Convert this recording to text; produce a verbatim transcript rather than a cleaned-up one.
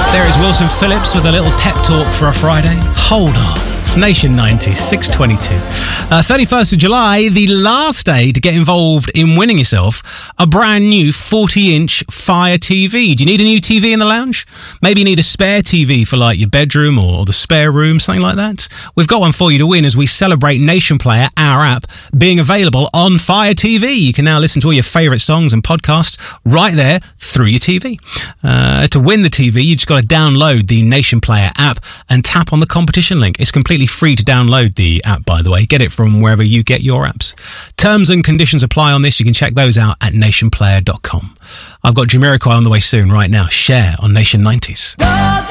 There is Wilson Phillips with a little pep talk for a Friday. Hold on. It's Nation nineties, six twenty-two. Uh, thirty-first of July, the last day to get involved in winning yourself a brand new forty-inch Fire T V. Do you need a new T V in the lounge? Maybe you need a spare T V for like your bedroom or the spare room, something like that. We've got one for you to win as we celebrate Nation Player, our app, being available on Fire T V. You can now listen to all your favourite songs and podcasts right there through your T V. Uh, to win the T V, you just got to download the Nation Player app and tap on the competition link. It's completely free to download the app, by the way. Get it from wherever you get your apps. Terms and conditions apply on this. You can check those out at nation player dot com. I've got Jamiroquai on the way soon right now. Share on Nation nineties.